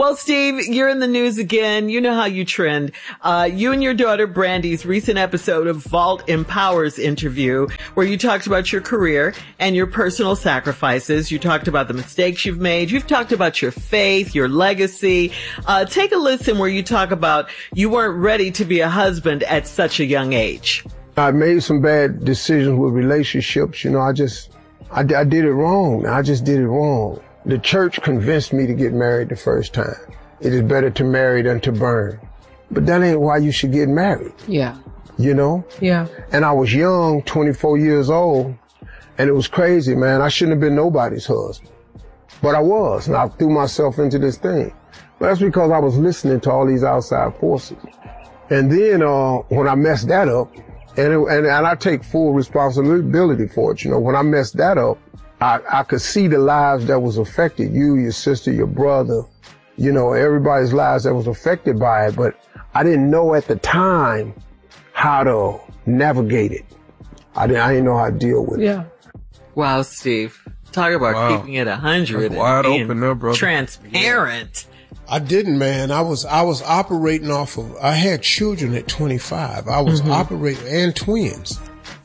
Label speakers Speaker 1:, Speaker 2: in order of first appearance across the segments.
Speaker 1: Well, Steve, you're in the news again. You know how you trend. You and your daughter Brandy's recent episode of Vault Empowers interview, where you talked about your career and your personal sacrifices. You talked about the mistakes you've made. You've talked about your faith, your legacy. Take a listen where you talk about you weren't ready to be a husband at such a young age.
Speaker 2: I made some bad decisions with relationships. You know, I did it wrong. I just did it wrong. The church convinced me to get married the first time. It is better to marry than to burn. But that ain't why you should get married.
Speaker 3: Yeah.
Speaker 2: You know?
Speaker 3: Yeah.
Speaker 2: And I was young, 24 years old, and it was crazy, man. I shouldn't have been nobody's husband. But I was, and I threw myself into this thing. But that's because I was listening to all these outside forces. And then when I messed that up, and I take full responsibility for it. You know, when I messed that up, I could see the lives that was affected. You, your sister, your brother, you know, everybody's lives that was affected by it. But I didn't know at the time how to navigate it. I didn't know how to deal with it.
Speaker 3: Yeah.
Speaker 1: Wow, Steve. Talk about keeping it 100 and
Speaker 4: wide
Speaker 1: being
Speaker 4: open there, brother.
Speaker 1: transparent.
Speaker 5: I didn't, man. I was operating off of, I had children at 25. I was operating, and twins,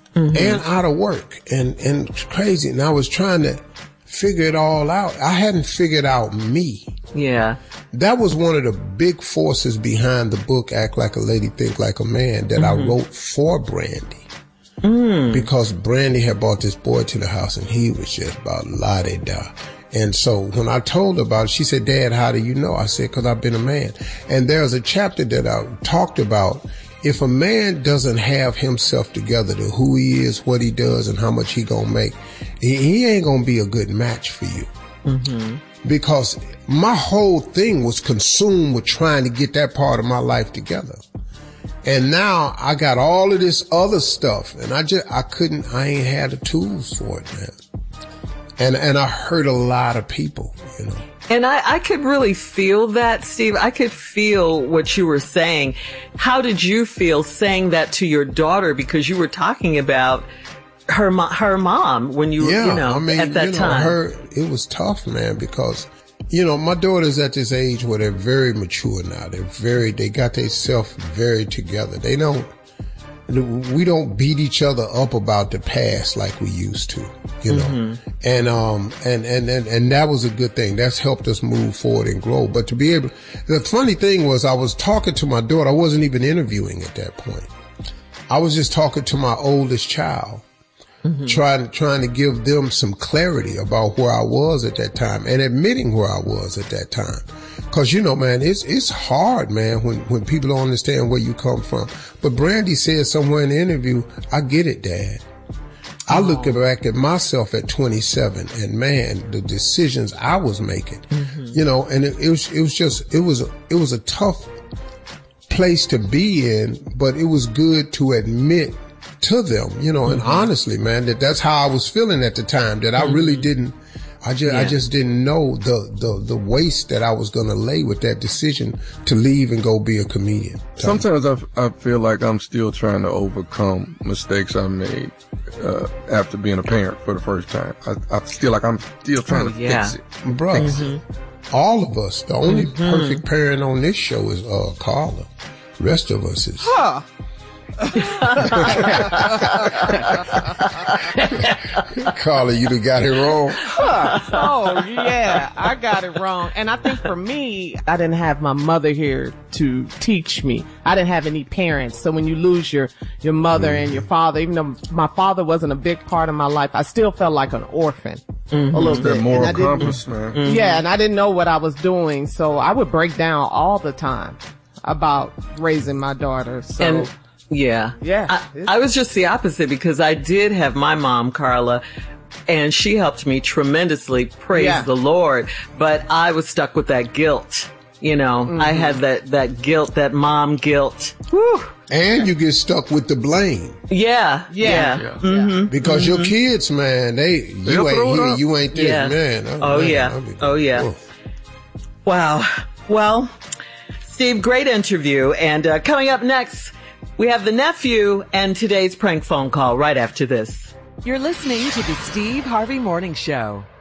Speaker 5: and out of work, and crazy. And I was trying to figure it all out. I hadn't figured out me.
Speaker 1: Yeah.
Speaker 5: That was one of the big forces behind the book, Act Like a Lady, Think Like a Man, that I wrote for Brandy. Because Brandy had brought this boy to the house and he was just about la-de-da. And so when I told her about it, she said, Dad, how do you know? I said, because I've been a man. And there's a chapter that I talked about. If a man doesn't have himself together to who he is, what he does, and how much he gonna make, he ain't gonna be a good match for you. Because my whole thing was consumed with trying to get that part of my life together. And now I got all of this other stuff, and I ain't had the tools for it, man. And I hurt a lot of people, you know.
Speaker 1: And I could really feel that, Steve. I could feel what you were saying. How did you feel saying that to your daughter? Because you were talking about her mom when you, at that time.
Speaker 5: It was tough, man, because, you know, my daughter's at this age where they're very mature now. They got themselves very together. We don't beat each other up about the past like we used to, you know. And that was a good thing. That's helped us move forward and grow. But the funny thing was I was talking to my daughter. I wasn't even interviewing at that point. I was just talking to my oldest child, trying to give them some clarity about where I was at that time and admitting where I was at that time. Cause you know, man, it's hard, man, when people don't understand where you come from. But Brandy said somewhere in the interview, I get it, Dad. I look back at myself at 27 and man, the decisions I was making, you know, and it was a tough place to be in, but it was good to admit to them, you know, and honestly, man, that's how I was feeling at the time, that I really didn't, I just didn't know the waste that I was going to lay with that decision to leave and go be a comedian.
Speaker 4: Sometimes I feel like I'm still trying to overcome mistakes I made after being a parent for the first time. I feel like I'm still trying to fix it.
Speaker 5: Bruh, all of us, the only perfect parent on this show is Carla. The rest of us is... Carla, you done got it wrong.
Speaker 3: Oh, yeah, I got it wrong. And I think for me, I didn't have my mother here to teach me. I didn't have any parents. So when you lose your mother and your father, even though my father wasn't a big part of my life, I still felt like an orphan. A little bit.
Speaker 4: Moral compass, man.
Speaker 3: Yeah, and I didn't know what I was doing. So I would break down all the time about raising my daughter. So.
Speaker 1: Yeah. I was just the opposite because I did have my mom, Carla, and she helped me tremendously, praise the Lord, but I was stuck with that guilt. You know, I had that guilt, that mom guilt. Whew.
Speaker 5: And you get stuck with the blame.
Speaker 1: Yeah.
Speaker 5: Because your kids, man, you ain't here, you ain't this, man.
Speaker 1: Oh yeah. Wow. Well, Steve, great interview. And coming up next, we have the nephew and today's prank phone call right after this.
Speaker 6: You're listening to the Steve Harvey Morning Show.